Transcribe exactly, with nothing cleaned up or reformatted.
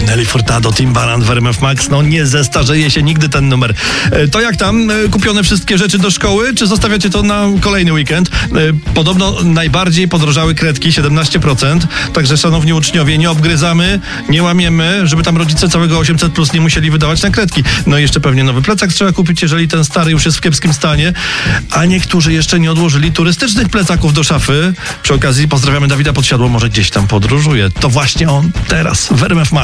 Nelly Furtado, Timbaland w R M F Max. No nie zestarzeje się nigdy ten numer. To jak tam? Kupione wszystkie rzeczy do szkoły, czy zostawiacie to na kolejny weekend? Podobno najbardziej podrożały kredki, siedemnaście procent. Także szanowni uczniowie, nie obgryzamy, nie łamiemy, żeby tam rodzice całego osiemset plus nie musieli wydawać na kredki. No i jeszcze pewnie nowy plecak trzeba kupić, jeżeli ten stary już jest w kiepskim stanie. A niektórzy jeszcze nie odłożyli turystycznych plecaków do szafy. Przy okazji pozdrawiamy Dawida Podsiadło, może gdzieś tam podróżuje. To właśnie on teraz w R M F Max.